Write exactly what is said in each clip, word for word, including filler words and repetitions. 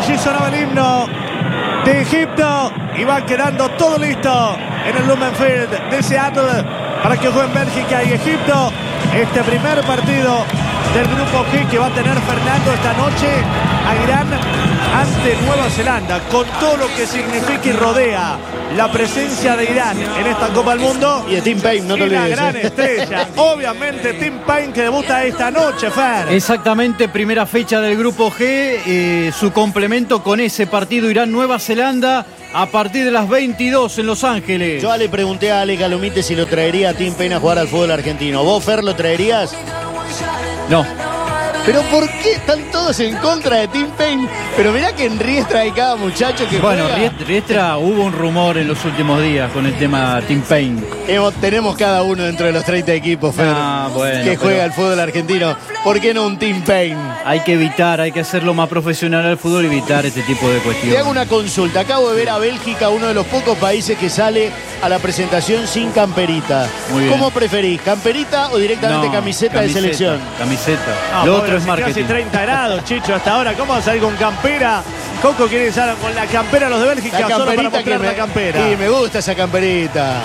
allí sonaba el himno de Egipto y va quedando todo listo en el Lumen Field de Seattle para que jueguen Bélgica y Egipto. Este primer partido del grupo G que va a tener Fernando esta noche a Irán ante Nueva Zelanda, con todo lo que significa y rodea la presencia de Irán en esta Copa del Mundo. Y de Tim Payne, no te olvides. Y la gran estrella, obviamente, Tim Payne, que debuta esta noche, Fer. Exactamente, primera fecha del grupo G, eh, su complemento con ese partido Irán-Nueva Zelanda a partir de las veintidós en Los Ángeles. Yo le pregunté a Ale Calumite si lo traería a Tim Payne a jugar al fútbol argentino. ¿Vos, Fer, lo traerías? No. ¿Pero por qué están todos en contra de Tim Payne? Pero mirá que en Riestra hay cada muchacho que bueno, juega. Bueno, Riestra hubo un rumor en los últimos días con el tema Tim Payne. Hemos, tenemos cada uno dentro de los treinta equipos, Fer, ah, bueno, que juega al fútbol argentino. ¿Por qué no un Tim Payne? Hay que evitar, hay que hacerlo más profesional al fútbol y evitar este tipo de cuestiones. Te hago una consulta. Acabo de ver a Bélgica, uno de los pocos países que sale a la presentación sin camperita. Muy bien. ¿Cómo preferís? ¿Camperita o directamente no, camiseta, camiseta de selección? Camiseta. No, Lo pobre, otro es hace marketing. casi treinta grados, Chicho, hasta ahora. ¿Cómo va a salir con campera? Coco quiere salir con la campera los de Bélgica, La solo para camperita mostrar que me, la campera. Sí, me gusta esa camperita.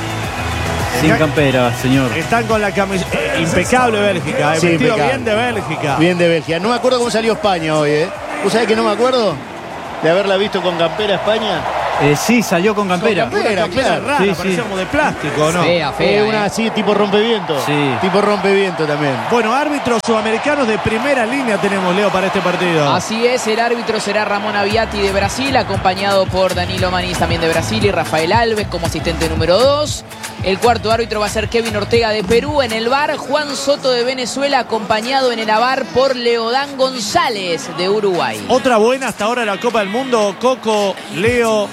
Sin campera, señor. Están con la camiseta. Eh, impecable Bélgica, eh, Sí, vestido impecable. bien de Bélgica. Bien de Bélgica. No me acuerdo cómo salió España hoy, ¿eh? ¿Vos sabés que no me acuerdo de haberla visto con campera España? Eh, sí, salió con campera. Con campera. Una campera claro. rara, Sí, sí. parecía como de plástico, ¿no? Fea, fea. Eh, una eh. así, tipo rompeviento. Sí. Tipo rompeviento también. Bueno, árbitros sudamericanos de primera línea tenemos, Leo, para este partido. Así es, el árbitro será Ramón Aviati de Brasil, acompañado por Danilo Maniz también de Brasil y Rafael Alves como asistente número dos. El cuarto árbitro va a ser Kevin Ortega de Perú. En el V A R, Juan Soto de Venezuela, acompañado en el A V A R por Leodán González de Uruguay. Otra buena hasta ahora en la Copa del Mundo. Coco, Leo,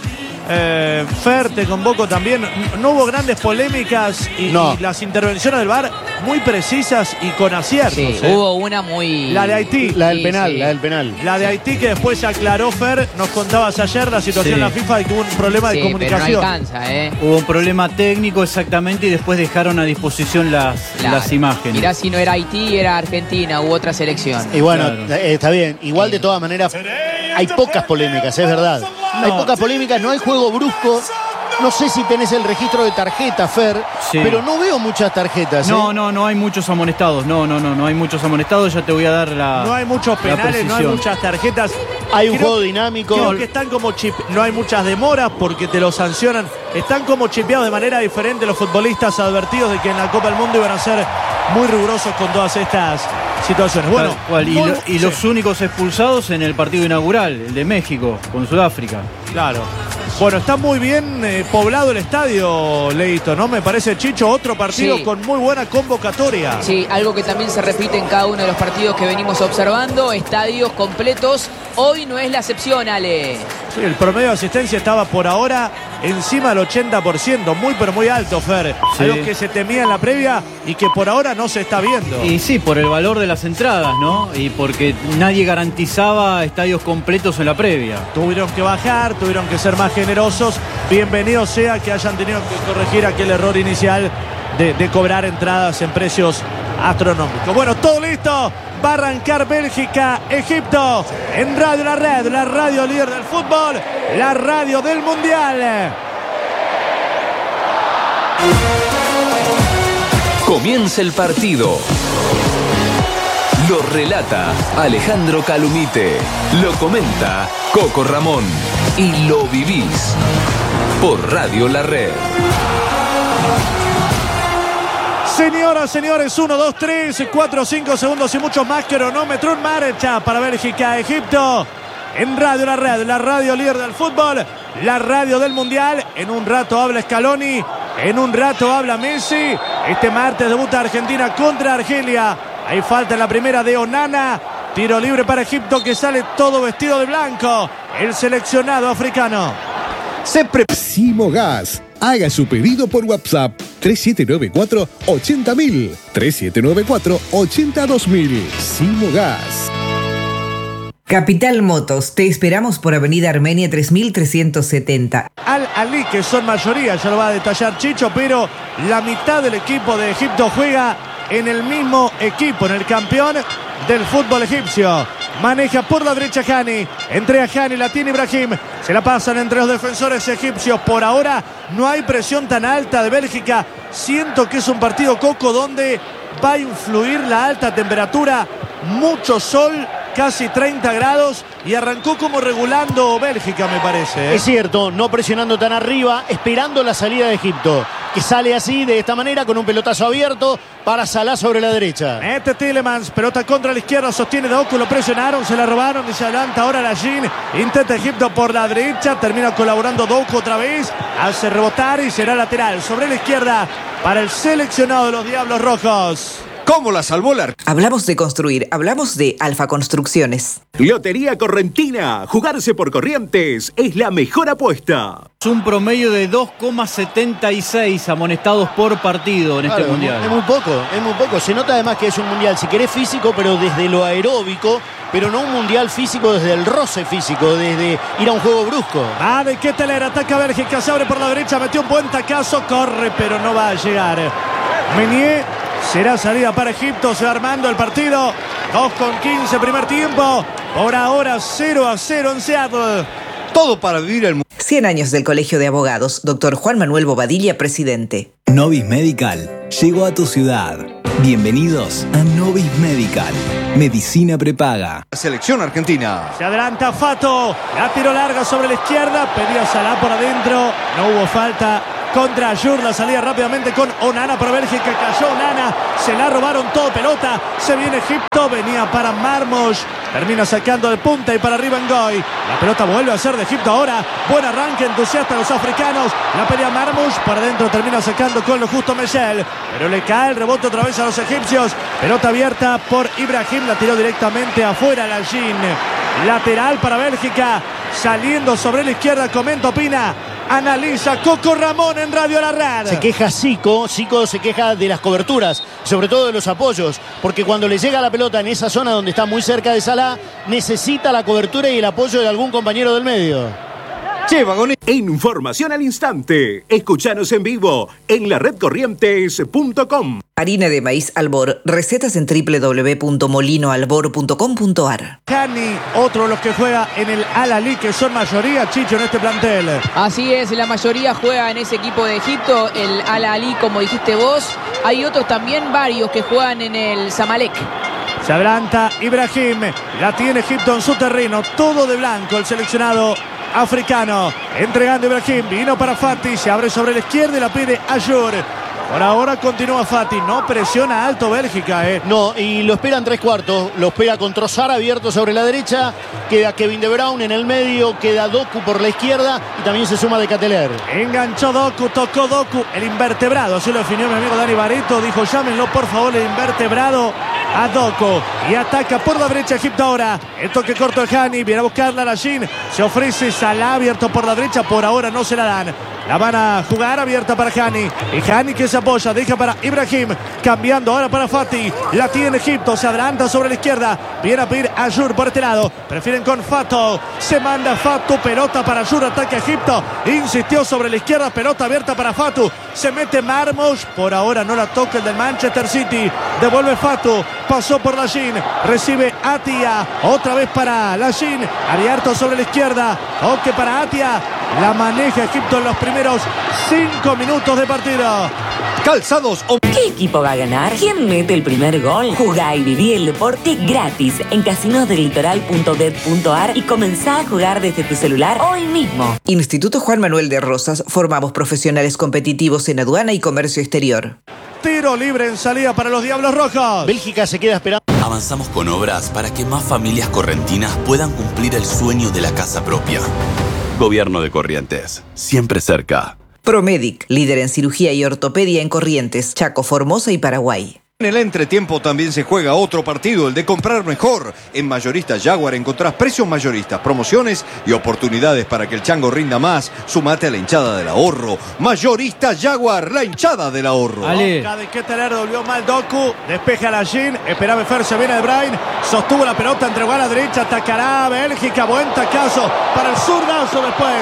eh, Fer, te convoco también. No hubo grandes polémicas y, No. y las intervenciones del V A R muy precisas y con aciertos. Sí, eh. hubo una muy... La de Haití. La del Sí, penal, sí. la del penal. La de Haití que después se aclaró, Fer. Nos contabas ayer la situación Sí. en la FIFA y que hubo un problema Sí, de pero no comunicación. alcanza, ¿eh? Hubo un problema técnico exactamente y después dejaron a disposición las, Claro. las imágenes. Mirá si no era Haití, era Argentina u otra selección. Y bueno, Claro. eh, está bien. Igual de todas maneras, hay pocas polémicas, es verdad. Hay pocas polémicas, no hay juego brusco. No sé si tenés el registro de tarjetas, Fer, Sí. pero no veo muchas tarjetas. No, ¿eh? no, no hay muchos amonestados. No, no, no, no hay muchos amonestados. Ya te voy a dar la. No hay muchos la penales, no hay precisión. muchas tarjetas. Hay un Creo- juego dinámico. Creo que están como chip. No hay muchas demoras porque te lo sancionan. Están como chipeados de manera diferente los futbolistas, advertidos de que en la Copa del Mundo iban a ser muy rigurosos con todas estas situaciones. Bueno, Tal cual. Y, muy- lo- y sí, los únicos expulsados en el partido inaugural, el de México con Sudáfrica. claro. Bueno, está muy bien eh, poblado el estadio, Leito, ¿no? Me parece, Chicho, otro partido Sí. con muy buena convocatoria. Sí, algo que también se repite en cada uno de los partidos que venimos observando, estadios completos. Hoy no es la excepción, Ale. Sí, el promedio de asistencia estaba por ahora encima del ochenta por ciento, muy pero muy alto, Fer. Sí. Algo que se temía en la previa y que por ahora no se está viendo. Y sí, por el valor de las entradas, ¿no? Y porque nadie garantizaba estadios completos en la previa. Tuvieron que bajar, tuvieron que ser más generosos. Bienvenido sea que hayan tenido que corregir aquel error inicial de, de cobrar entradas en precios astronómicos. Bueno, todo listo. Va a arrancar Bélgica, Egipto. En Radio La Red, la radio líder del fútbol, la radio del Mundial. Comienza el partido. Lo relata Alejandro Calumite. Lo comenta Coco Ramón. Y lo vivís por Radio La Red. Señoras, señores, uno, dos, tres, cuatro, cinco segundos y mucho más. Cronómetro en marcha para Bélgica, Egipto. En Radio La Red, la radio líder del fútbol, la radio del Mundial. En un rato habla Scaloni, en un rato habla Messi. Este martes debuta Argentina contra Argelia. Hay falta en la primera de Onana. Tiro libre para Egipto que sale todo vestido de blanco. El seleccionado africano. Se pre... Simogas. Haga su pedido por WhatsApp tres siete nueve cuatro, ochenta mil. tres siete nueve cuatro, ochenta dos mil. Simogas. Capital Motos, te esperamos por Avenida Armenia tres mil trescientos setenta. Al Ali, que son mayoría, ya lo va a detallar Chicho, pero la mitad del equipo de Egipto juega en el mismo equipo, en el campeón del fútbol egipcio. Maneja por la derecha Hani. Entrega Hani, la tiene Ibrahim. Se la pasan entre los defensores egipcios. Por ahora no hay presión tan alta de Bélgica. Siento que es un partido, Coco, donde va a influir la alta temperatura. Mucho sol, casi treinta grados, y arrancó como regulando Bélgica, me parece, ¿eh? Es cierto, no presionando tan arriba, esperando la salida de Egipto, que sale así, de esta manera, con un pelotazo abierto para Salah sobre la derecha. Mete Tielemans, pelota contra la izquierda, sostiene Doku, lo presionaron, se la robaron y se adelanta ahora Lajin. Intenta Egipto por la derecha, termina colaborando Doku otra vez, hace rebotar y será lateral sobre la izquierda para el seleccionado de los Diablos Rojos. ¿Cómo la salvó la... Hablamos de construir, hablamos de Alfa Construcciones. Lotería Correntina. Jugarse por Corrientes es la mejor apuesta. Es un promedio de dos coma setenta y seis amonestados por partido en Claro, este mundial. Es muy poco, es muy poco. Se nota además que es un mundial, si querés, físico, pero desde lo aeróbico, pero no un mundial físico desde el roce físico, desde ir a un juego brusco. Va de Ketteler, ataca Bélgica, se abre por la derecha, metió un buen tacazo, corre, pero no va a llegar. Meunier, será salida para Egipto, se va armando el partido. dos con quince primer tiempo. Por ahora cero a cero en Seattle. Todo para vivir el... cien años del Colegio de Abogados. Doctor Juan Manuel Bobadilla, presidente. Novis Medical llegó a tu ciudad. Bienvenidos a Novis Medical. Medicina prepaga. Selección argentina. Se adelanta Fato. La tiró larga sobre la izquierda. Pedía Salah por adentro. No hubo falta contra Ayur. La salida rápidamente con Onana para Bélgica. Cayó Onana. Se la robaron todo pelota. Se viene Egipto. Venía para Marmoush. Termina sacando de punta y para arriba Ngoy. La pelota vuelve a ser de Egipto ahora. Buen arranque, entusiasta a los africanos. La pelea Marmoush. Para adentro termina sacando con lo justo Michel. Pero le cae el rebote otra vez a los egipcios. Pelota abierta por Ibrahim. La tiró directamente afuera Lajin. Lateral para Bélgica. Saliendo sobre la izquierda. Comenta, opina. Analiza Coco Ramón en Radio La Red. Se queja Zico, Zico se queja de las coberturas, sobre todo de los apoyos, porque cuando le llega la pelota en esa zona donde está muy cerca de Salah, necesita la cobertura y el apoyo de algún compañero del medio. Che, vagones. Información al instante. Escuchanos en vivo en la red corrientes punto com. Harina de maíz Albor. Recetas en doble u doble u doble u punto molino albor punto com punto ar. Hani, otro de los que juega en el Al-Ahly, que son mayoría, Chicho, en este plantel. Así es, la mayoría juega en ese equipo de Egipto, el Al-Ahly, como dijiste vos. Hay otros también, varios, que juegan en el Zamalek. Se adelanta Ibrahim. La tiene Egipto en su terreno. Todo de blanco el seleccionado africano. Entregando Ibrahim. Vino para Fati. Se abre sobre la izquierda y la pide Ayur. Por ahora continúa Fati. No presiona alto Bélgica, eh. No, y lo esperan tres cuartos. Lo espera con Trossard abierto sobre la derecha. Queda Kevin De Bruyne en el medio. Queda Doku por la izquierda. Y también se suma de Ketteler. Enganchó Doku, tocó Doku. El invertebrado. Así lo definió mi amigo Dani Barreto. Dijo, llámenlo por favor el invertebrado a Doku. Y ataca por la derecha Egipto ahora. El toque corto de Hani. Viene a buscarla Lajin. Se ofrece Salah abierto por la derecha. Por ahora no se la dan. La van a jugar abierta para Hani. Y Hani que se apoya. Deja para Ibrahim. Cambiando ahora para Fati. La tiene Egipto. Se adelanta sobre la izquierda. Viene a pedir a Ayur por este lado. Prefieren con Fato. Se manda Fato. Pelota para Ayur. Ataque a Egipto. Insistió sobre la izquierda. Pelota abierta para Fatu. Se mete Marmoush. Por ahora no la toca el del Manchester City. Devuelve Fatu. Pasó por Lajin. Recibe Atia. Otra vez para Lajin. Abierto sobre la izquierda. Toque para Atia. La maneja Egipto en los primeros cinco minutos de partido. Calzados o... ¿Qué equipo va a ganar? ¿Quién mete el primer gol? Jugá y viví el deporte gratis en casinos del litoral punto bet punto ar y comenzá a jugar desde tu celular hoy mismo. Instituto Juan Manuel de Rosas. Formamos profesionales competitivos en aduana y comercio exterior. Tiro libre en salida para los Diablos Rojos. Bélgica se queda esperando. Avanzamos con obras para que más familias correntinas puedan cumplir el sueño de la casa propia. Gobierno de Corrientes, siempre cerca. Promedic, líder en cirugía y ortopedia en Corrientes, Chaco, Formosa y Paraguay. En el entretiempo también se juega otro partido, el de comprar mejor. En Mayorista Jaguar encontrás precios mayoristas, promociones y oportunidades para que el chango rinda más. Sumate a la hinchada del ahorro. Mayorista Jaguar, la hinchada del ahorro. Boca de Ketteler, volvió mal Doku. Despeja Lajin. Esperaba Fer, se viene De Bruyne. Sostuvo la pelota, entregó a la derecha. Atacará a Bélgica. Buen tacazo para el zurdazo después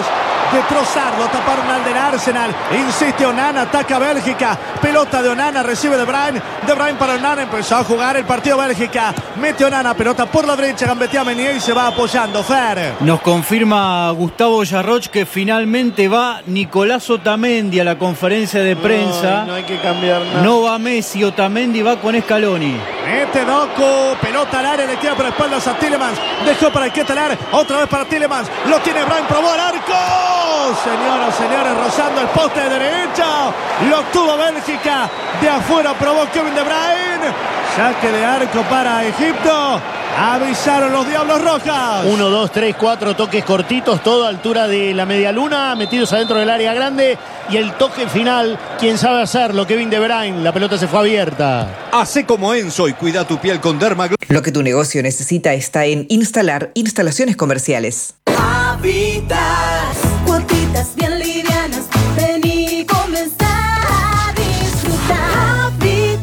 destrozarlo, taparon al del Arsenal. Insiste Onana, ataca a Bélgica. Pelota de Onana, recibe De Bruyne. De Bruyne para Onana, empezó a jugar el partido Bélgica. Mete Onana, pelota por la derecha, gambetea Meunier y se va apoyando. Fer. Nos confirma Gustavo Yarroch que finalmente va Nicolás Otamendi a la conferencia de prensa. No, no hay que cambiar nada. No va Messi, Otamendi va con Scaloni. Mete Doku, pelota al área, le queda por espaldas a Tielemans. Dejó para el Ketelar, otra vez para Tielemans. Lo tiene Bruyne, probó el arco. Señoras, señores, rozando el poste de derecha. Lo tuvo Bélgica. De afuera probó Kevin De Bruyne. Saque de arco para Egipto. Avisaron los Diablos Rojas. Uno, dos, tres, cuatro toques cortitos, todo a altura de la media luna, metidos adentro del área grande. Y el toque final, quien sabe hacerlo, Kevin De Bruyne. La pelota se fue abierta. Hacé como Enzo y cuida tu piel con Dermagloss. Lo que tu negocio necesita está en Instalar Instalaciones Comerciales. Habitas, cuotitas bien livianas. Vení y comenzá a disfrutar.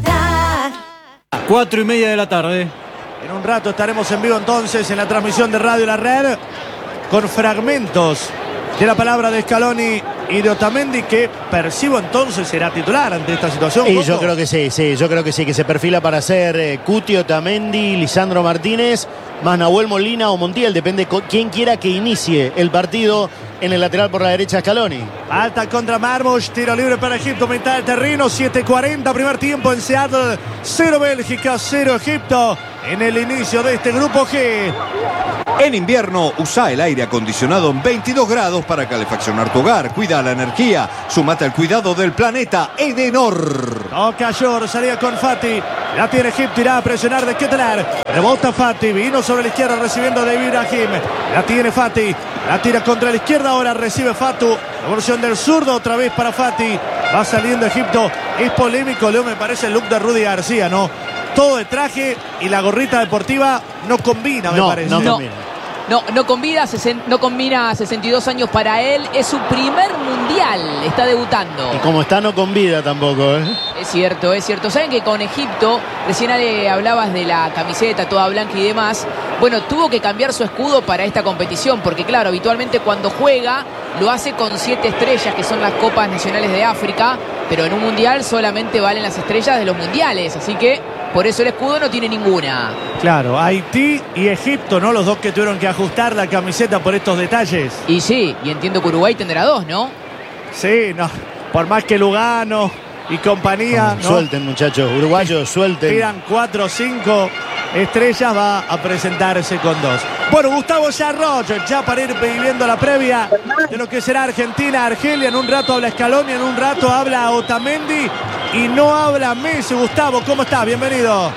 Habitas. Cuatro y media de la tarde. En un rato estaremos en vivo entonces en la transmisión de Radio La Red con fragmentos de la palabra de Scaloni y de Otamendi, que percibo entonces será titular ante esta situación. Y ¿Coco? yo creo que sí, sí, yo creo que sí, que se perfila para ser eh, Cuti, Otamendi, Lisandro Martínez, más Nahuel Molina o Montiel, depende co- quién quiera que inicie el partido en el lateral por la derecha Scaloni. Alta contra Marmoush, tiro libre para Egipto, mitad del terreno, siete cuarenta, primer tiempo en Seattle, cero Bélgica, cero Egipto en el inicio de este grupo G. En invierno, usa el aire acondicionado en veintidós grados para calefaccionar tu hogar. Cuida la energía. Súmate al cuidado del planeta Edenor. Toca Shore, salía con Fati. La tiene Egipto, irá a presionar de Ketelar. Rebota Fati, vino sobre la izquierda recibiendo de Ibrahim. La tiene Fati. La tira contra la izquierda, ahora recibe Fatu. La versión del zurdo otra vez para Fati. Va saliendo Egipto. Es polémico, Leo, me parece el look de Rudy García, ¿no? Todo de traje y la gorrita deportiva no combina, me no, parece. No, No. combina. No, no combina, sesen- no combina sesenta y dos años para él. Es su primer mundial. Está debutando. Y como está, no con vida tampoco, ¿eh? Es cierto, es cierto. Saben que con Egipto, recién Ale hablabas de la camiseta toda blanca y demás. Bueno, tuvo que cambiar su escudo para esta competición, porque claro, habitualmente cuando juega lo hace con siete estrellas, que son las Copas Nacionales de África, pero en un mundial solamente valen las estrellas de los mundiales, así que por eso el escudo no tiene ninguna. Claro, Haití y Egipto, ¿no? Los dos que tuvieron que ajustar la camiseta por estos detalles. Y sí, y entiendo que Uruguay tendrá dos, ¿no? Sí, no. Por más que Lugano y compañía, ¿no? Suelten, muchachos, uruguayos, suelten. Pidan cuatro o cinco estrellas, va a presentarse con dos. Bueno, Gustavo Yarroch, ya para ir viviendo la previa de lo que será Argentina, Argelia. En un rato habla Scaloni, en un rato habla Otamendi y no habla Messi. Gustavo, ¿cómo estás? Bienvenido.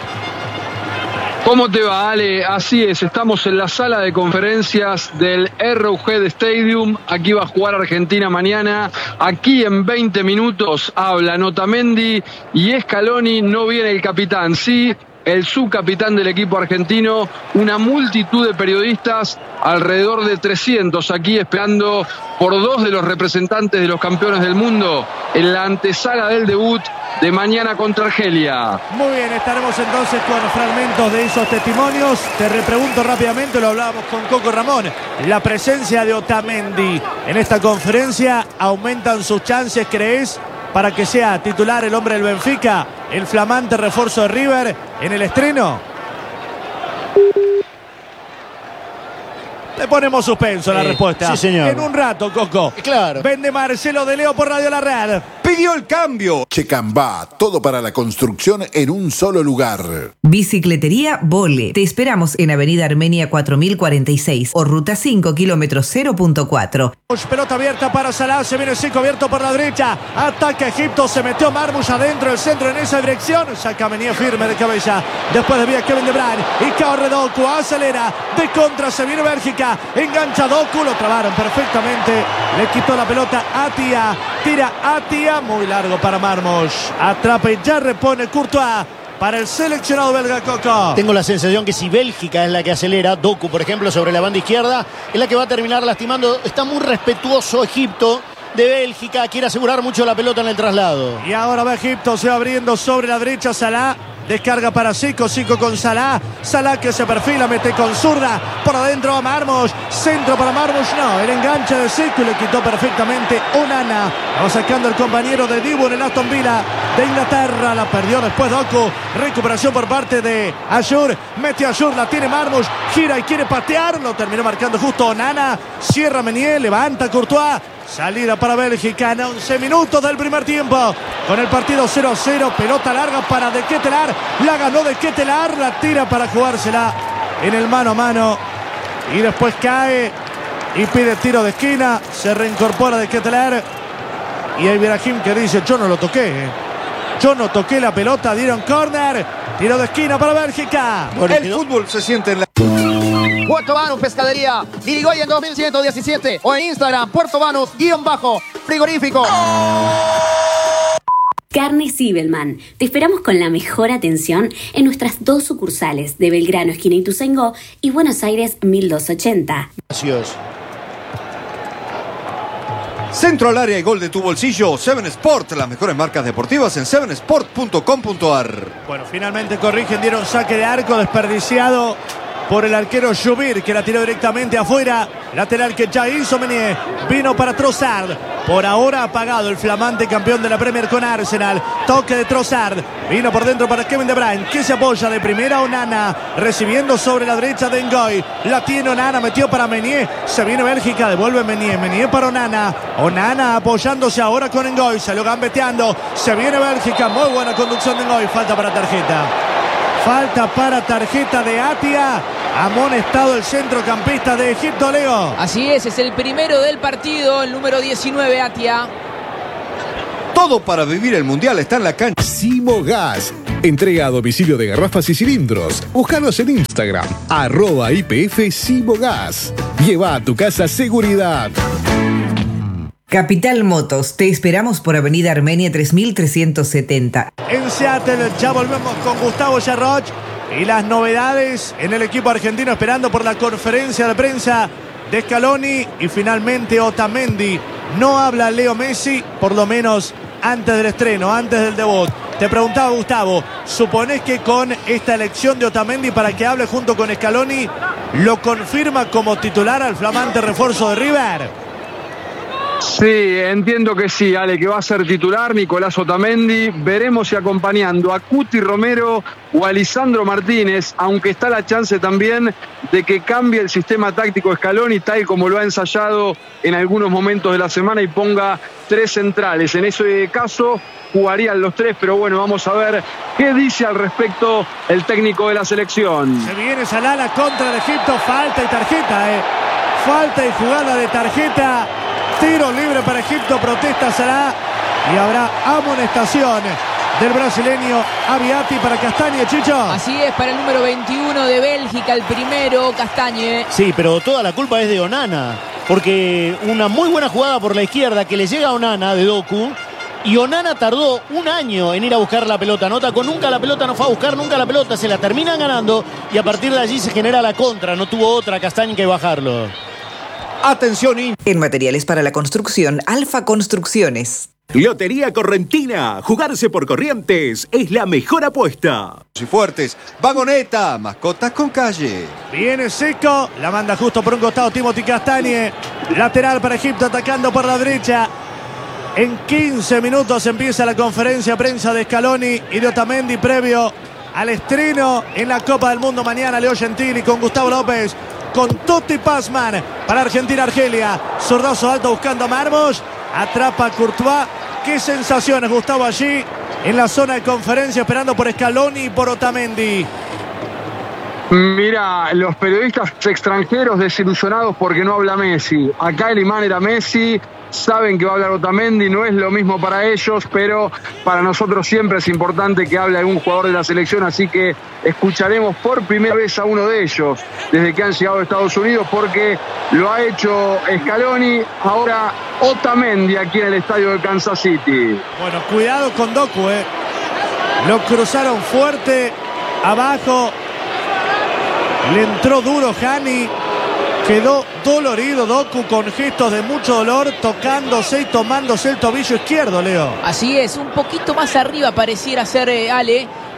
¿Cómo te va, Ale? Así es, estamos en la sala de conferencias del Arrowhead Stadium. Aquí va a jugar Argentina mañana. Aquí en veinte minutos hablan Otamendi y Scaloni. No viene el capitán, sí, el subcapitán del equipo argentino. Una multitud de periodistas, alrededor de trescientos, aquí esperando por dos de los representantes de los campeones del mundo en la antesala del debut de mañana contra Argelia. Muy bien, estaremos entonces con fragmentos de esos testimonios. Te repregunto rápidamente, lo hablábamos con Coco Ramón. La presencia de Otamendi en esta conferencia, ¿aumentan sus chances, crees, para que sea titular el hombre del Benfica, el flamante refuerzo de River en el estreno? Le ponemos suspenso a la Eh, respuesta. sí, señor. En un rato, Coco. Claro. Vende Marcelo de Leo por Radio La Red. Pidió el cambio. Checambá, todo para la construcción en un solo lugar. Bicicletería Vole. Te esperamos en Avenida Armenia cuatro mil cuarenta y seis o Ruta cinco, kilómetro cero punto cuatro. Pelota abierta para Salah, se viene Zico abierto por la derecha. Ataca Egipto, se metió Marmoush adentro del centro en esa dirección. Saca venía firme de cabeza. Después debía Kevin De Bruyne y corre Doku, acelera. De contra se viene Bélgica. Engancha Doku, lo trabaron perfectamente. Le quitó la pelota Atia. Tira Atia, muy largo para Marmoush. Atrapa y ya repone Courtois. Para el seleccionado belga, Coco. Tengo la sensación que si Bélgica es la que acelera, Doku, por ejemplo, sobre la banda izquierda, es la que va a terminar lastimando. Está muy respetuoso Egipto de Bélgica, quiere asegurar mucho la pelota en el traslado. Y ahora va Egipto, se va abriendo sobre la derecha Salah. Descarga para Zico, Zico con Salah. Salah que se perfila, mete con zurda. Por adentro a Marmoush. Centro para Marmoush, no. El enganche de Zico y le quitó perfectamente Onana. Va sacando el compañero de Dibu en el Aston Villa de Inglaterra. La perdió después Doku. Recuperación por parte de Ayur. Mete a Ayur, la tiene Marmoush. Gira y quiere patearlo. Terminó marcando justo Onana. Cierra Meunier, levanta Courtois. Salida para Bélgica en once minutos del primer tiempo. Con el partido cero a cero. Pelota larga para De Ketelaar. La ganó De Ketelaar. La tira para jugársela en el mano a mano. Y después cae y pide tiro de esquina. Se reincorpora De Ketelaar. Y hay Brahim que dice: yo no lo toqué. eh. Yo no toqué la pelota. Dieron córner. Tiro de esquina para Bélgica. Bueno, el fútbol se siente en la... Puerto Banús Pescadería, Irigoyen dos mil ciento diecisiete o en Instagram, Puerto Banús, guión bajo, frigorífico. Carnes Zibelman. Te esperamos con la mejor atención en nuestras dos sucursales de Belgrano, esquina Ituzaingó, y Buenos Aires mil doscientos ochenta. Gracias. Centro al área y gol de tu bolsillo. Seven Sport, las mejores marcas deportivas en seven sport punto com punto a r. Bueno, finalmente corrigen, dieron saque de arco desperdiciado por el arquero Jubir, que la tiró directamente afuera. Lateral que ya hizo Meunier. Vino para Trossard. Por ahora apagado el flamante campeón de la Premier con Arsenal. Toque de Trossard. Vino por dentro para Kevin De Bruyne, que se apoya de primera. Onana recibiendo sobre la derecha de Ngoy. La tiene Onana, metió para Meunier. Se viene Bélgica, devuelve Meunier. Meunier para Onana. Onana apoyándose ahora con Ngoy. Salió gambeteando. Se viene Bélgica. Muy buena conducción de Ngoy. Falta para tarjeta. Falta para tarjeta de Atia. Amonestado el centrocampista de Egipto, Leo. Así es, es el primero del partido, el número diecinueve, Atia. Todo para vivir el mundial está en la cancha. Simo Gas. Entrega a domicilio de garrafas y cilindros. Búscanos en Instagram, arroba I P F Simo Gas. Lleva a tu casa seguridad. Capital Motos, te esperamos por Avenida Armenia tres mil trescientos setenta. En Seattle ya volvemos con Gustavo Yarroch y las novedades en el equipo argentino, esperando por la conferencia de prensa de Scaloni y finalmente Otamendi. No habla Leo Messi, por lo menos antes del estreno, antes del debut. Te preguntaba, Gustavo, ¿suponés que con esta elección de Otamendi para que hable junto con Scaloni lo confirma como titular al flamante refuerzo de River? Sí, entiendo que sí, Ale, que va a ser titular Nicolás Otamendi. Veremos si acompañando a Cuti Romero o a Lisandro Martínez, aunque está la chance también de que cambie el sistema táctico Scaloni, tal como lo ha ensayado en algunos momentos de la semana, y ponga tres centrales. En ese caso jugarían los tres, pero bueno, vamos a ver qué dice al respecto el técnico de la selección. Se viene Salah, la contra de Egipto, falta y tarjeta, eh. Falta y jugada de tarjeta. Tiro libre para Egipto, protesta Salah y habrá amonestación del brasileño Abiati para Castañe, Chicho. Así es, para el número veintiuno de Bélgica, el primero, Castañe. Sí, pero toda la culpa es de Onana, porque una muy buena jugada por la izquierda que le llega a Onana de Doku, y Onana tardó un año en ir a buscar la pelota. Nota con nunca la pelota, no fue a buscar nunca la pelota, se la terminan ganando y a partir de allí se genera la contra. No tuvo otra Castañe que bajarlo. Atención. En materiales para la construcción, Alfa Construcciones. Lotería Correntina. Jugarse por Corrientes es la mejor apuesta. Y fuertes. Vagoneta. Mascotas con calle. Viene Seco. La manda justo por un costado Timothy Castañe. Lateral para Egipto, atacando por la derecha. En quince minutos empieza la conferencia de prensa de Scaloni y de Otamendi previo al estreno en la Copa del Mundo mañana. Leo Gentili con Gustavo López, con Totti Pazman para Argentina-Argelia. Zurdazo alto buscando a Marmoush. Atrapa a Courtois. Qué sensaciones, Gustavo, allí en la zona de conferencia, esperando por Scaloni y por Otamendi. Mira, los periodistas extranjeros desilusionados porque no habla Messi. Acá el imán era Messi. Saben que va a hablar Otamendi, no es lo mismo para ellos, pero para nosotros siempre es importante que hable algún jugador de la selección, así que escucharemos por primera vez a uno de ellos desde que han llegado a Estados Unidos, porque lo ha hecho Scaloni, ahora Otamendi aquí en el estadio de Kansas City. Bueno, cuidado con Doku, eh. Lo cruzaron fuerte abajo, le entró duro Hani. Quedó dolorido Doku con gestos de mucho dolor, tocándose y tomándose el tobillo izquierdo, Leo. Así es, un poquito más arriba pareciera ser eh, Ale,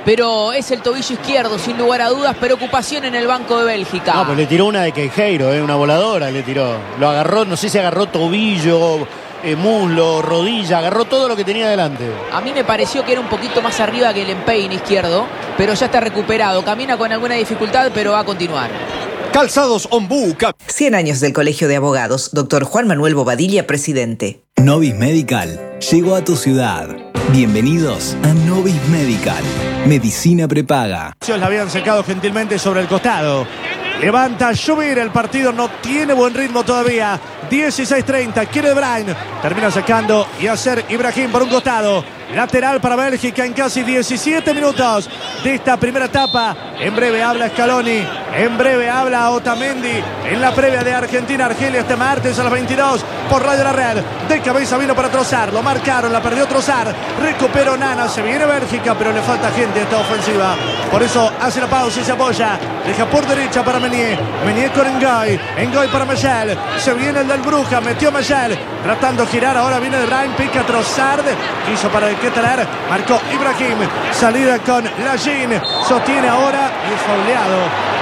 pero es el tobillo izquierdo, sin lugar a dudas. Preocupación en el banco de Bélgica. No, pero le tiró una de Queijeiro, ¿eh? Una voladora le tiró. Lo agarró, no sé si agarró tobillo, eh, muslo, rodilla, agarró todo lo que tenía delante. A mí me pareció que era un poquito más arriba que el empeine izquierdo, pero ya está recuperado. Camina con alguna dificultad, pero va a continuar. Calzados Ombú. cien años del Colegio de Abogados. Doctor Juan Manuel Bobadilla, presidente. Novis Medical llegó a tu ciudad. Bienvenidos a Novis Medical. Medicina prepaga. La habían secado gentilmente sobre el costado. Levanta a subir, el partido no tiene buen ritmo todavía. dieciséis treinta, quiere De Bruyne. Termina sacando y hacer Ibrahim por un costado. Lateral para Bélgica en casi diecisiete minutos de esta primera etapa. En breve habla Scaloni, en breve habla Otamendi. En la previa de Argentina-Argelia este martes a las veintidós por Radio La Red. De cabeza vino para Trossard, lo marcaron, la perdió Trossard. Recuperó Nana, se viene Bélgica, pero le falta gente a esta ofensiva. Por eso hace la pausa y se apoya. Deja por derecha para Meunier. Meunier con Ngoy. Ngoy para Machel. Se viene el del Bruja, metió Machel. Tratando de girar, ahora viene De Bruyne, pica Trossard. Quiso para el Keteler, marcó Ibrahim. Salida con Lagin. Sostiene ahora y es fauleado.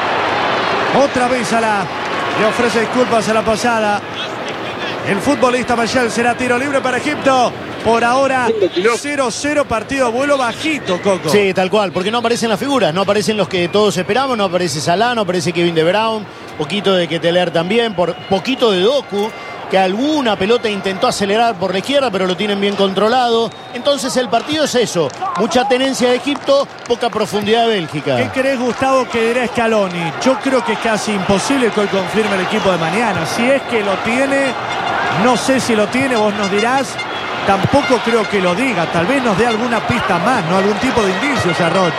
Otra vez a la. Le ofrece disculpas a la pasada. El futbolista Machel será tiro libre para Egipto. Por ahora cero cero, partido a vuelo bajito, Coco. Sí, tal cual, porque no aparecen las figuras, no aparecen los que todos esperamos, no aparece Salah, no aparece Kevin De Bruyne, poquito de Keteler también, por poquito de Doku, que alguna pelota intentó acelerar por la izquierda, pero lo tienen bien controlado. Entonces el partido es eso, mucha tenencia de Egipto, poca profundidad de Bélgica. ¿Qué crees, Gustavo, que dirá Scaloni? Yo creo que es casi imposible que hoy confirme el equipo de mañana. Si es que lo tiene, no sé si lo tiene, vos nos dirás. Tampoco creo que lo diga, tal vez nos dé alguna pista más, ¿no? Algún tipo de indicios a Roch.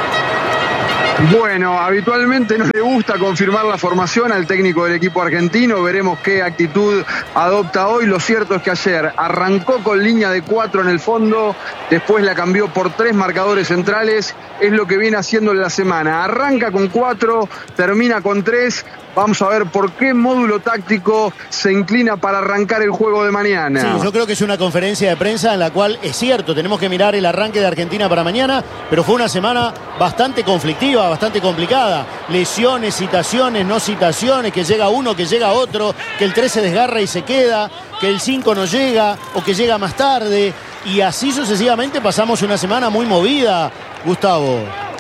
Bueno, habitualmente no le gusta confirmar la formación al técnico del equipo argentino. Veremos qué actitud adopta hoy. Lo cierto es que ayer arrancó con línea de cuatro en el fondo, después la cambió por tres marcadores centrales. Es lo que viene haciendo en la semana. Arranca con cuatro, termina con tres. Vamos a ver por qué módulo táctico se inclina para arrancar el juego de mañana. Sí, yo creo que es una conferencia de prensa en la cual es cierto, tenemos que mirar el arranque de Argentina para mañana, pero fue una semana bastante conflictiva, bastante complicada. Lesiones, citaciones, no citaciones, que llega uno, que llega otro, que el tres se desgarra y se queda, que el cinco no llega o que llega más tarde. Y así sucesivamente pasamos una semana muy movida, Gustavo.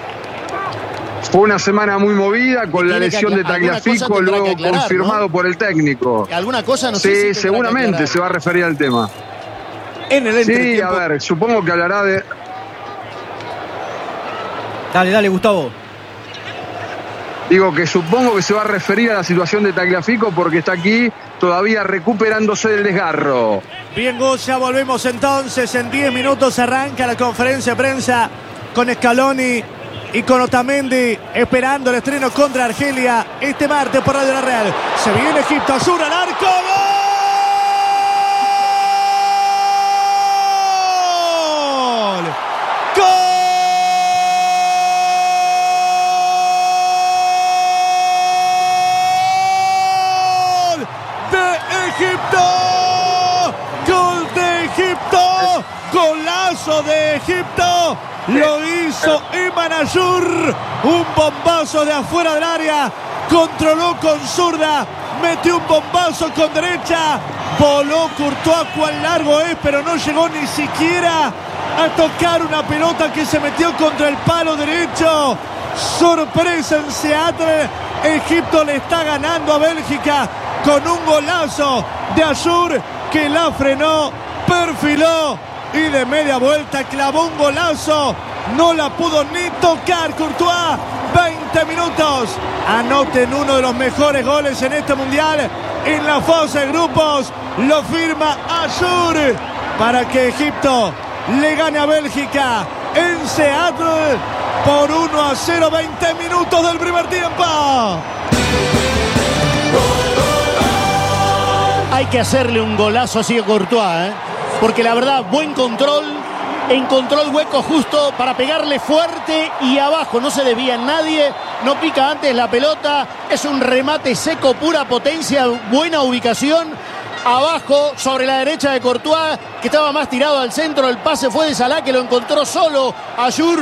Fue una semana muy movida con la lesión de Tagliafico, luego aclarar, confirmado, ¿no?, por el técnico. ¿Alguna cosa? No sí, sé si seguramente se va a referir al tema. En el sí, a ver, supongo que hablará de... Dale, dale, Gustavo. Digo que supongo que se va a referir a la situación de Tagliafico porque está aquí todavía recuperándose del desgarro. Bien, Goya, volvemos entonces. En diez minutos arranca la conferencia de prensa con Scaloni y con Otamendi esperando el estreno contra Argelia este martes por Radio La Real. Se viene Egipto, Azur al arco. ¡Gol! ¡Gol de Egipto! ¡Gol de Egipto! ¡Golazo de Egipto! Lo hizo Iman Ayur, un bombazo de afuera del área, controló con zurda, metió un bombazo con derecha, voló Courtois, cuán largo es, pero no llegó ni siquiera a tocar una pelota que se metió contra el palo derecho. Sorpresa en Seattle, Egipto le está ganando a Bélgica con un golazo de Ayur que la frenó, perfiló y de media vuelta clavó un golazo. No la pudo ni tocar Courtois. veinte minutos. Anoten uno de los mejores goles en este mundial. En la fase de grupos lo firma Ayur para que Egipto le gane a Bélgica en Seattle por uno a cero. veinte minutos del primer tiempo. Hay que hacerle un golazo así a Courtois, ¿eh? Porque la verdad, buen control, encontró el hueco justo para pegarle fuerte y abajo, no se desvía en nadie, no pica antes la pelota, es un remate seco, pura potencia, buena ubicación, abajo, sobre la derecha de Courtois, que estaba más tirado al centro, el pase fue de Salah, que lo encontró solo, Ayur,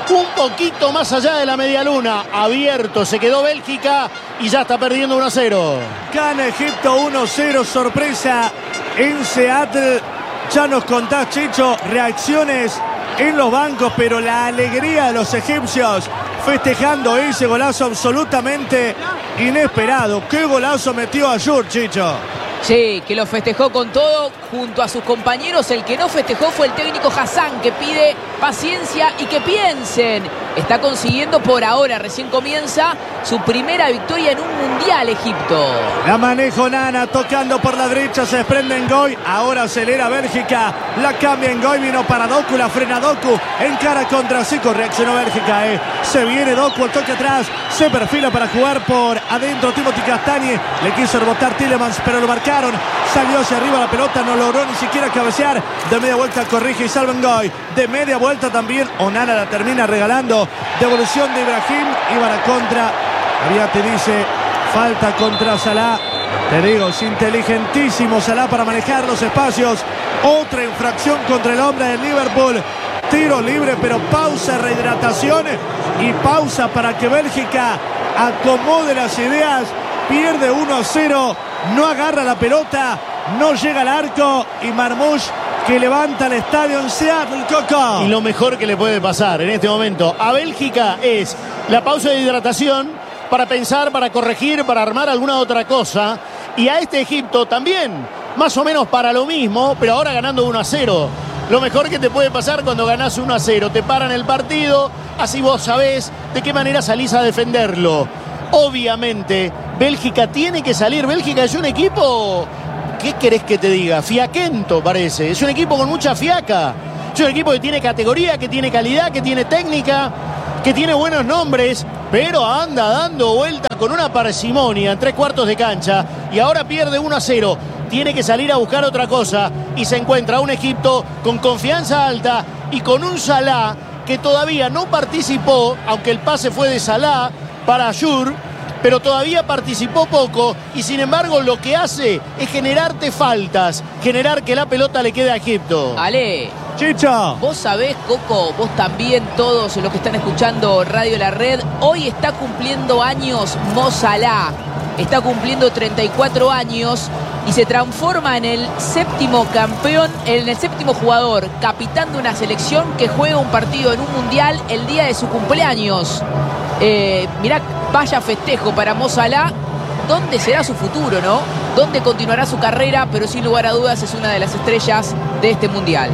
un poquito más allá de la media luna. Abierto se quedó Bélgica y ya está perdiendo uno a cero. Gana Egipto uno cero, sorpresa en Seattle. Ya nos contás, Chicho, reacciones en los bancos, pero la alegría de los egipcios festejando ese golazo absolutamente inesperado. ¡Qué golazo metió Ayur, Chicho! Sí, que lo festejó con todo junto a sus compañeros. El que no festejó fue el técnico Hassan, que pide paciencia y que piensen. Está consiguiendo por ahora, recién comienza su primera victoria en un mundial Egipto. La maneja Onana, tocando por la derecha, se desprende Ngoy. Ahora acelera Bélgica, la cambia Ngoy, vino para Doku, la frena Doku. Encara contra Zico, reaccionó Bélgica. Eh. Se viene Doku, el toque atrás, se perfila para jugar por adentro Timothy Castagne. Le quiso rebotar Tielemans, pero lo marcaron. Salió hacia arriba la pelota, no logró ni siquiera cabecear. De media vuelta corrige y salva Ngoy. De media vuelta también Onana la termina regalando. Devolución de Ibrahim, iban a contra. Aviati dice, falta contra Salah. Te digo, es inteligentísimo Salah para manejar los espacios. Otra infracción contra el hombre del Liverpool. Tiro libre, pero pausa, rehidratación y pausa para que Bélgica acomode las ideas. Pierde uno a cero, no agarra la pelota, no llega al arco y Marmoush que levanta el estadio en Seattle, Coco. Y lo mejor que le puede pasar en este momento a Bélgica es la pausa de hidratación para pensar, para corregir, para armar alguna otra cosa. Y a este Egipto también, más o menos para lo mismo, pero ahora ganando uno a cero. Lo mejor que te puede pasar cuando ganás uno a cero. Te paran el partido, así vos sabés de qué manera salís a defenderlo. Obviamente, Bélgica tiene que salir. Bélgica es un equipo, ¿qué querés que te diga? Fiaquento parece. Es un equipo con mucha fiaca. Es un equipo que tiene categoría, que tiene calidad, que tiene técnica, que tiene buenos nombres, pero anda dando vuelta con una parsimonia en tres cuartos de cancha y ahora pierde uno a cero. Tiene que salir a buscar otra cosa y se encuentra un Egipto con confianza alta y con un Salah que todavía no participó, aunque el pase fue de Salah para Ayur, pero todavía participó poco y sin embargo lo que hace es generarte faltas, generar que la pelota le quede a Egipto. Ale, Chicho, vos sabés, Coco, vos también, todos los que están escuchando Radio La Red, hoy está cumpliendo años Mo Salah, está cumpliendo treinta y cuatro años y se transforma en el séptimo campeón, en el séptimo jugador, capitán de una selección que juega un partido en un mundial el día de su cumpleaños. Eh, mirá, vaya festejo para Mo Salah. ¿Dónde será su futuro, no? ¿Dónde continuará su carrera? Pero sin lugar a dudas es una de las estrellas de este mundial.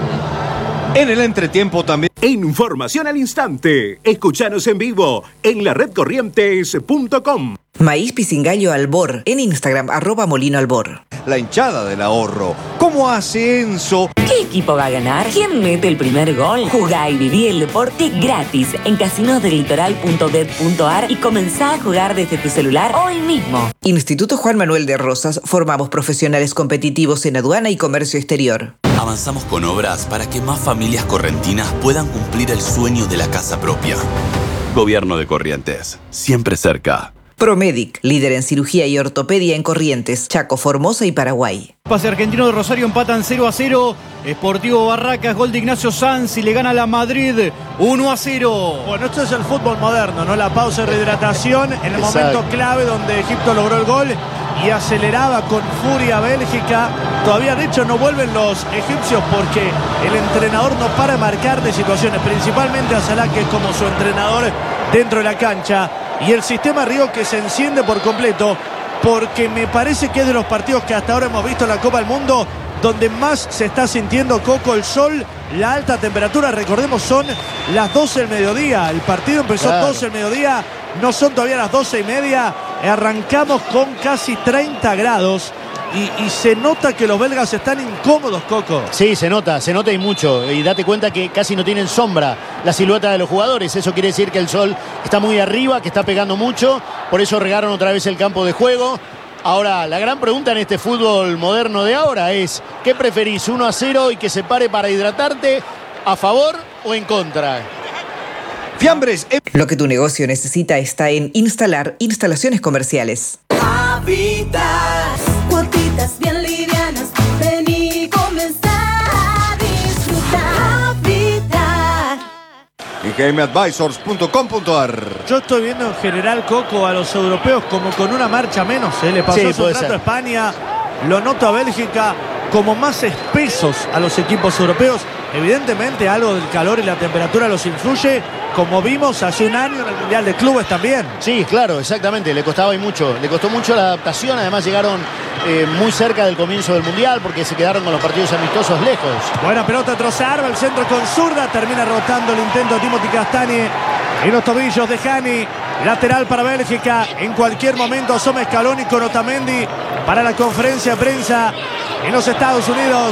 En el entretiempo también. Información al instante. Escuchanos en vivo en la red corrientes punto com. Maíz Pisingallo Albor, en Instagram, arroba Molino Albor. La hinchada del ahorro. ¿Cómo hace Enzo? ¿Qué equipo va a ganar? ¿Quién mete el primer gol? Jugá y viví el deporte gratis en casinos del litoral punto bet punto ar y comenzá a jugar desde tu celular hoy mismo. Instituto Juan Manuel de Rosas, formamos profesionales competitivos en aduana y comercio exterior. Avanzamos con obras para que más familias correntinas puedan cumplir el sueño de la casa propia. Gobierno de Corrientes, siempre cerca. Promedic, líder en cirugía y ortopedia en Corrientes, Chaco, Formosa y Paraguay. Pase argentino de Rosario empatan cero a cero. Sportivo Barracas, gol de Ignacio Sanz y le gana a la Madrid uno a cero. Bueno, esto es el fútbol moderno, ¿no? La pausa de rehidratación en el Exacto. momento clave donde Egipto logró el gol y aceleraba con furia Bélgica. Todavía, de hecho, no vuelven los egipcios porque el entrenador no para de marcar de situaciones, principalmente a Salah, que es como su entrenador dentro de la cancha. Y el sistema Río que se enciende por completo, porque me parece que es de los partidos que hasta ahora hemos visto en la Copa del Mundo donde más se está sintiendo, Coco, el sol, la alta temperatura. Recordemos, son las doce del mediodía. El partido empezó Claro. doce del mediodía, no son todavía las doce y media. Arrancamos con casi treinta grados. Y, y se nota que los belgas están incómodos, Coco. Sí, se nota, se nota y mucho. Y date cuenta que casi no tienen sombra la silueta de los jugadores. Eso quiere decir que el sol está muy arriba, que está pegando mucho. Por eso regaron otra vez el campo de juego. Ahora, la gran pregunta en este fútbol moderno de ahora es: ¿qué preferís, uno a cero y que se pare para hidratarte? ¿A favor o en contra? Fiambres. Lo que tu negocio necesita está en Instalar Instalaciones Comerciales. Habitas, cuotitas bien livianas, ven y comenzar a disfrutar. Habitat. En g m advisors punto com punto a r. Yo estoy viendo en general, Coco, a los europeos como con una marcha menos. ¿eh? Le pasó Sí, hace un puede rato ser. a España, lo noto a Bélgica como más espesos a los equipos europeos. Evidentemente algo del calor y la temperatura los influye, como vimos hace un año en el Mundial de Clubes también. Sí, claro, exactamente. Le costaba y mucho. Le costó mucho la adaptación. Además llegaron eh, muy cerca del comienzo del Mundial porque se quedaron con los partidos amistosos lejos. Buena pelota Trossard, el centro con zurda, termina rotando el intento de Timothy Castagne en los tobillos de Hani. Lateral para Bélgica. En cualquier momento asoma Scaloni con Otamendi para la conferencia de prensa en los Estados Unidos.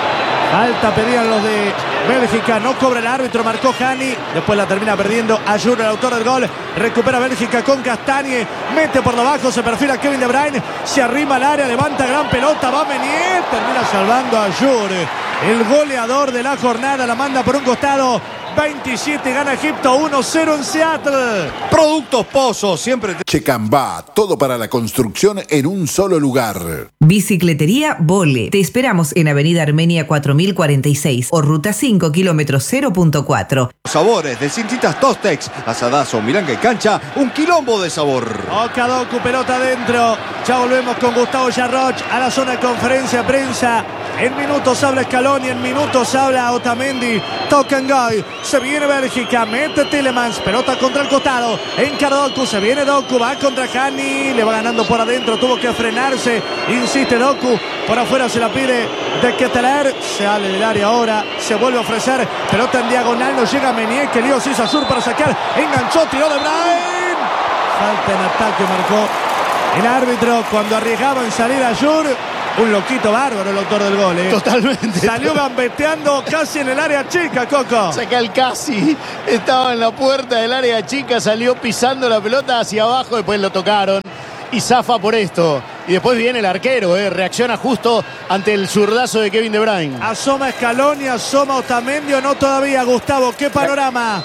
Falta pedían los de Bélgica, no cobra el árbitro, marcó Hani, después la termina perdiendo Ayour, el autor del gol. Recupera Bélgica con Castagne, mete por debajo, se perfila Kevin De Bruyne, se arrima al área, levanta gran pelota, va Meunier, termina salvando a Ayour. El goleador de la jornada la manda por un costado. veintisiete, gana Egipto, uno cero en Seattle. Productos Pozo, siempre te... Checambá, todo para la construcción en un solo lugar. Bicicletería Vole. Te esperamos en Avenida Armenia cuatro mil cuarenta y seis o Ruta cinco, kilómetro cero punto cuatro. Sabores de cintitas Tostex, asadazo, milanga y cancha, un quilombo de sabor. Okadoku, pelota adentro. Ya volvemos con Gustavo Yarroch a la zona de conferencia de prensa. En minutos habla Scaloni, en minutos habla Otamendi. Toca en Goy. Se viene Bélgica, mete Tielemans, pelota contra el costado. Encara Doku, se viene Doku, va contra Hani, le va ganando por adentro, tuvo que frenarse. Insiste Doku, por afuera se la pide de Ketelaere. Se sale del área ahora, se vuelve a ofrecer. Pelota en diagonal, no llega Meunier, que lío se hizo Ayour para sacar. Enganchó, tiró De Bruyne. Falta en ataque, marcó el árbitro cuando arriesgaba en salir Ayour. Un loquito bárbaro el autor del gol, ¿eh? Totalmente. Salió gambeteando casi en el área chica, Coco. Saca el casi. Estaba en la puerta del área chica, salió pisando la pelota hacia abajo, después lo tocaron. Y zafa por esto. Y después viene el arquero, ¿eh? Reacciona justo ante el zurdazo de Kevin De Bruyne. Asoma Scaloni, asoma Otamendi, o no todavía, Gustavo. ¿Qué panorama?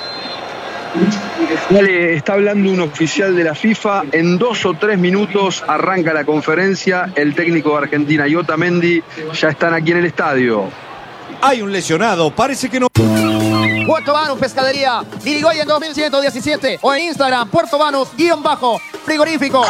Dale, está hablando un oficial de la FIFA. En dos o tres minutos arranca la conferencia. El técnico de Argentina y Otamendi ya están aquí en el estadio. Hay un lesionado, parece que no... Puerto Banús Pescadería, Dirigoyen dos mil ciento diecisiete o en Instagram, Puerto Banús, guión bajo, frigorífico.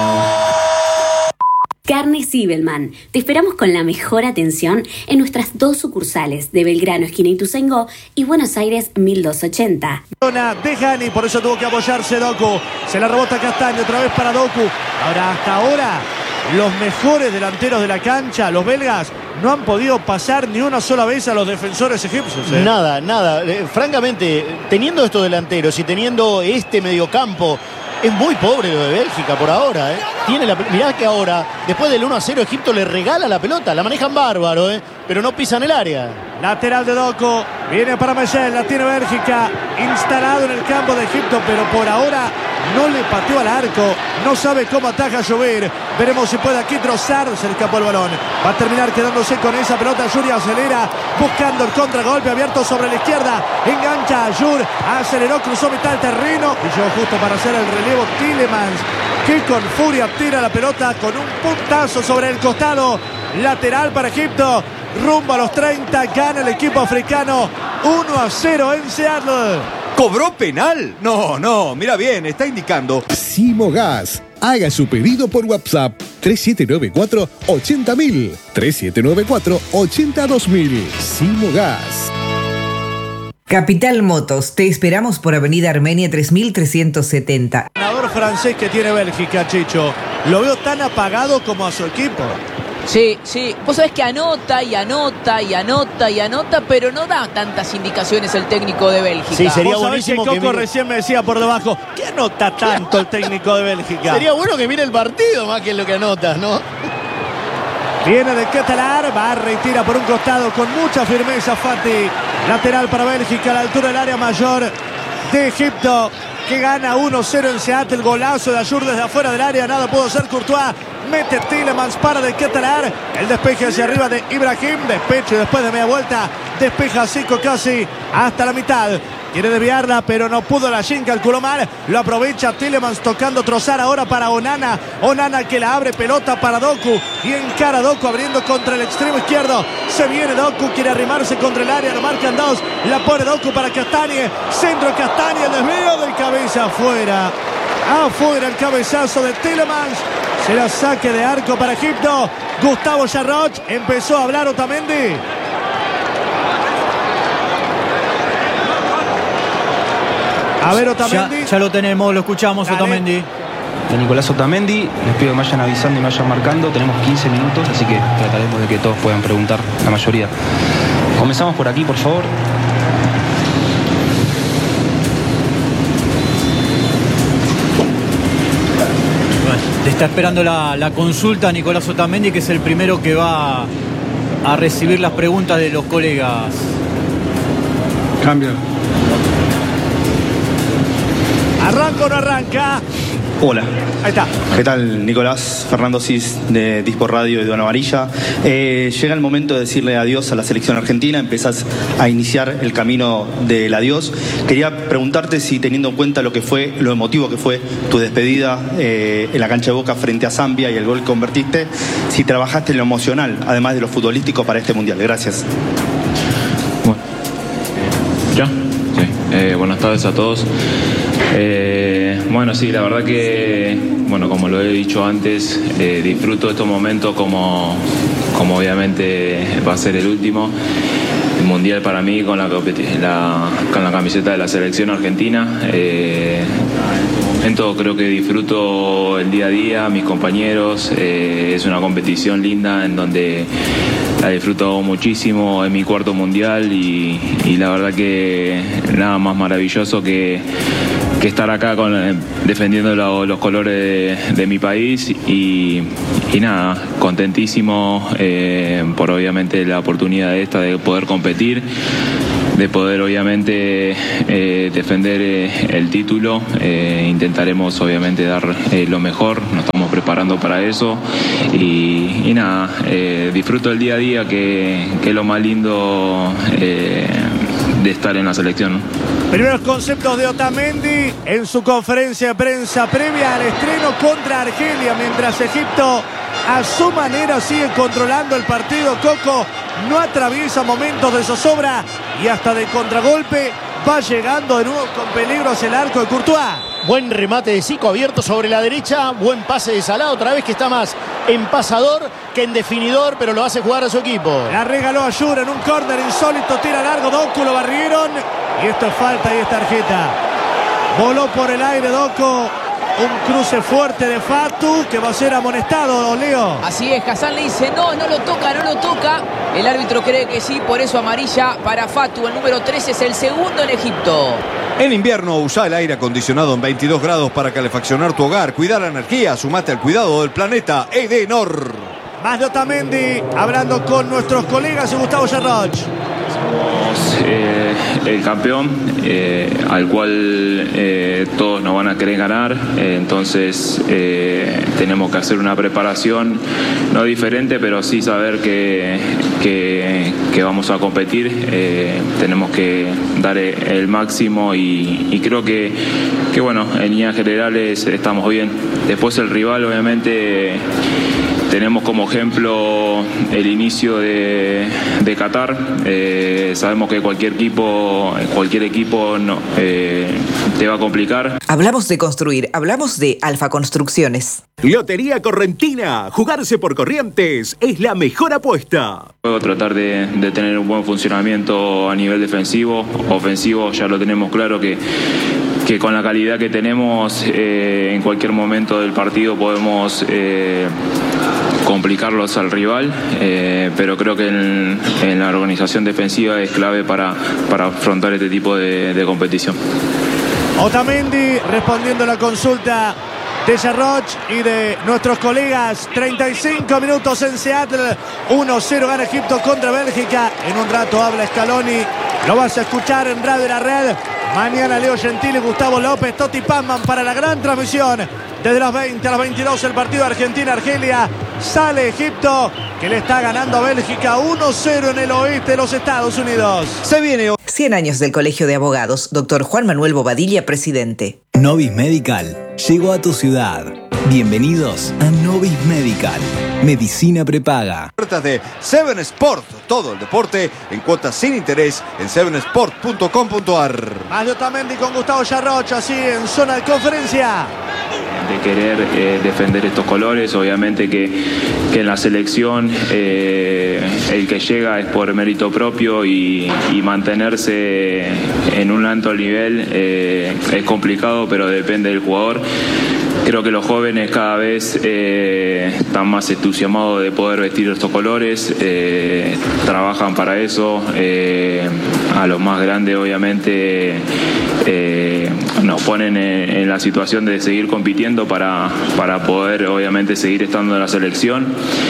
Carnes Zibelman. Te esperamos con la mejor atención en nuestras dos sucursales de Belgrano, esquina Ituzaingó, y Buenos Aires mil doscientos ochenta. De Hani, por eso tuvo que apoyarse Doku. Se la rebota Castagne, otra vez para Doku. Ahora, hasta ahora, los mejores delanteros de la cancha, los belgas, no han podido pasar ni una sola vez a los defensores egipcios. ¿eh? Nada, nada. Eh, francamente, teniendo estos delanteros y teniendo este mediocampo, es muy pobre lo de Bélgica por ahora, ¿eh? Tiene la, mirá que ahora, después del uno a cero, Egipto le regala la pelota. La manejan bárbaro, ¿eh? Pero no pisan el área. Lateral de Doku, viene para Mechel, la tiene Bélgica, instalado en el campo de Egipto, pero por ahora no le pateó al arco, no sabe cómo ataja a llover. Veremos si puede aquí Trossard, se le escapó el balón. Va a terminar quedándose con esa pelota. Yuri acelera, buscando el contragolpe abierto sobre la izquierda. Engancha a Ayour, aceleró, cruzó mitad del terreno y llegó justo para hacer el relevo Tielemans, que con furia tira la pelota con un puntazo sobre el costado. Lateral para Egipto, rumbo a los treinta, gana el equipo africano uno a cero en Seattle. ¿Cobró penal? No, no, mira bien, está indicando. Simo Gas. Haga su pedido por WhatsApp tres siete nueve cuatro, ochenta mil. tres siete nueve cuatro, ochenta dos mil. Simo Gas. Capital Motos, te esperamos por Avenida Armenia tres mil trescientos setenta. El ganador francés que tiene Bélgica, Chicho, lo veo tan apagado como a su equipo. Sí, sí. Vos sabés que anota y anota y anota y anota, pero no da tantas indicaciones el técnico de Bélgica. Sí, sería Vos sabés buenísimo que Coco que... recién me decía por debajo, ¿qué anota tanto el técnico de Bélgica? Sería bueno que mire el partido más que lo que anota, ¿no? Viene de Ketelaere, barra y tira por un costado con mucha firmeza Fati. Lateral para Bélgica a la altura del área mayor de Egipto, que gana uno cero en Seattle. Golazo de Ayour desde afuera del área, nada pudo hacer Courtois. Mete Tielemans para de Ketelaere. El despeje hacia arriba de Ibrahim. Despecho y después de media vuelta despeja Zico casi hasta la mitad. Quiere desviarla, pero no pudo. La Shin calculó mal. Lo aprovecha Tielemans tocando trozar ahora para Onana. Onana que la abre, pelota para Doku. Y encara Doku abriendo contra el extremo izquierdo. Se viene Doku, quiere arrimarse contra el área. Lo marcan dos. La pone Doku para Castagne. Centro Castagne, el desvío del cabeza afuera. Afuera el cabezazo de Tielemans. Será saque de arco para Egipto. Gustavo Yarroch empezó a hablar Otamendi. A ver, Otamendi. Ya, ya lo tenemos, lo escuchamos. Dale. Otamendi. De Nicolás Otamendi, les pido que me vayan avisando y me vayan marcando. Tenemos quince minutos, así que trataremos de que todos puedan preguntar, la mayoría. Comenzamos por aquí, por favor. Te está esperando la, la consulta Nicolás Otamendi, que es el primero que va a recibir las preguntas de los colegas. Cambio. ¿Arranca o no arranca? Hola. Ahí está. ¿Qué tal, Nicolás? Fernando Cis de Dispor Radio y Dona Amarilla. Eh, llega el momento de decirle adiós a la selección argentina. Empezás a iniciar el camino del adiós. Quería preguntarte si, teniendo en cuenta lo que fue, lo emotivo que fue tu despedida eh, en la cancha de Boca frente a Zambia y el gol que convertiste, si trabajaste en lo emocional, además de lo futbolístico, para este Mundial. Gracias. Bueno. ¿Ya? Sí. Eh, buenas tardes a todos. Eh, bueno, sí, la verdad que, bueno, como lo he dicho antes, eh, disfruto estos momentos como, como obviamente va a ser el último. El Mundial para mí con la, la, con la camiseta de la selección argentina. Eh, en todo creo que disfruto el día a día, mis compañeros. Eh, es una competición linda en donde la disfruto muchísimo. Es mi cuarto Mundial y, y la verdad que nada más maravilloso que que estar acá con, eh, defendiendo lo, los colores de, de mi país y, y nada, contentísimo eh, por obviamente la oportunidad esta de poder competir, de poder obviamente eh, defender eh, el título. Eh, intentaremos obviamente dar eh, lo mejor, nos estamos preparando para eso y, y nada, eh, disfruto el día a día que, que es lo más lindo eh, de estar en la selección. Primeros conceptos de Otamendi en su conferencia de prensa previa al estreno contra Argelia, mientras Egipto a su manera sigue controlando el partido. Coco no atraviesa momentos de zozobra y hasta de contragolpe va llegando de nuevo con peligro hacia el arco de Courtois. Buen remate de Zico abierto sobre la derecha, buen pase de Salah, otra vez que está más en pasador que en definidor, pero lo hace jugar a su equipo. La regaló a Yura en un córner insólito, tira largo, Doku, lo barrieron y esto es falta y es tarjeta. Voló por el aire Doku. Un cruce fuerte de Fatu que va a ser amonestado, Leo. Así es, Hassan le dice no, no lo toca, no lo toca. El árbitro cree que sí, por eso amarilla para Fatu. El número trece es el segundo en Egipto. En invierno usa el aire acondicionado en veintidós grados para calefaccionar tu hogar. Cuidar la energía, sumate al cuidado del planeta Edenor. Más de Otamendi, hablando con nuestros colegas y Gustavo Yarroch. Somos eh, el campeón eh, al cual eh, todos nos van a querer ganar, eh, entonces eh, tenemos que hacer una preparación no diferente, pero sí saber que, que, que vamos a competir, eh, tenemos que dar el máximo y, y creo que, que bueno, en líneas generales estamos bien. Después el rival obviamente tenemos como ejemplo el inicio de, de Qatar. Eh, sabemos que cualquier equipo, cualquier equipo no, eh, te va a complicar. Hablamos de construir, hablamos de Alfa Construcciones. Lotería Correntina. Jugarse por Corrientes es la mejor apuesta. Puedo tratar de, de tener un buen funcionamiento a nivel defensivo. Ofensivo ya lo tenemos claro que que con la calidad que tenemos eh, en cualquier momento del partido podemos eh, complicarlos al rival, eh, pero creo que en, en la organización defensiva es clave para, para afrontar este tipo de, de competición. Otamendi respondiendo a la consulta de Yarroch y de nuestros colegas. Treinta y cinco minutos en Seattle, uno cero gana Egipto contra Bélgica. En un rato habla Scaloni, lo vas a escuchar en Radio La Red. Mañana Leo Gentili, Gustavo López, Totti Pazman para la gran transmisión. Desde las veinte a las veintidós el partido Argentina-Argelia. Sale Egipto, que le está ganando a Bélgica uno cero en el oeste de los Estados Unidos. Se viene. cien años del Colegio de Abogados. Doctor Juan Manuel Bobadilla, presidente. Novis Medical llegó a tu ciudad. Bienvenidos a Novis Medical. Medicina prepaga. Ofertas de Seven Sport, todo el deporte en cuotas sin interés en seven sport punto com punto a r. Más de Otamendi con Gustavo Yarrocha, así en zona de conferencia. De querer eh, defender estos colores, obviamente que, que en la selección eh, el que llega es por mérito propio y, y mantenerse en un alto nivel eh, es complicado, pero depende del jugador. Creo que los jóvenes cada vez eh, están más entusiasmados de poder vestir estos colores, eh, trabajan para eso. Eh, a los más grandes, obviamente, eh, nos ponen en, en la situación de seguir compitiendo para, para poder, obviamente, seguir estando en la selección.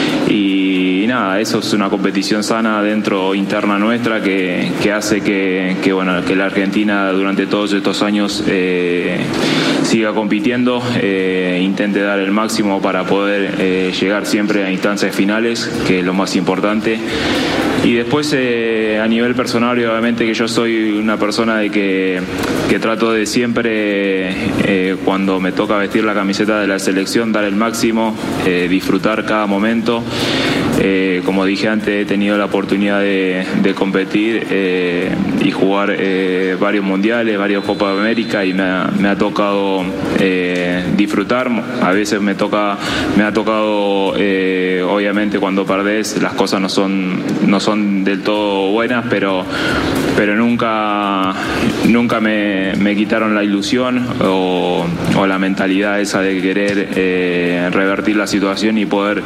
Y, y nada, eso es una competición sana dentro, interna nuestra, que, que hace que, que, bueno, que la Argentina durante todos estos años eh, siga compitiendo. Eh, intente dar el máximo para poder eh, llegar siempre a instancias finales, que es lo más importante. Y después eh, a nivel personal, obviamente que yo soy una persona de que, que trato de siempre, eh, cuando me toca vestir la camiseta de la selección, dar el máximo, eh, disfrutar cada momento. Eh, como dije antes, he tenido la oportunidad de, de competir eh, y jugar eh, varios mundiales, varios Copas de América, y me ha, me ha tocado eh, disfrutar. A veces me toca, me ha tocado, eh, obviamente cuando perdés las cosas no son, no son del todo buenas, pero, pero nunca, nunca me, me quitaron la ilusión o, o la mentalidad esa de querer eh, revertir la situación y poder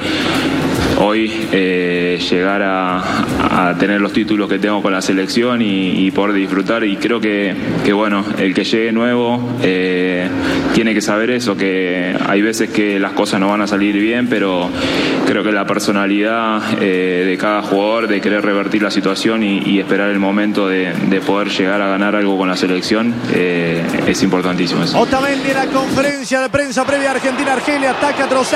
hoy eh, llegar a, a tener los títulos que tengo con la selección y, y poder disfrutar. Y creo que, que bueno, el que llegue nuevo eh, tiene que saber eso, que hay veces que las cosas no van a salir bien, pero creo que la personalidad eh, de cada jugador de querer revertir la situación y, y esperar el momento de, de poder llegar a ganar algo con la selección eh, es importantísimo eso. Otamendi en la conferencia de prensa previa a Argentina-Argelia, ataca Trozar.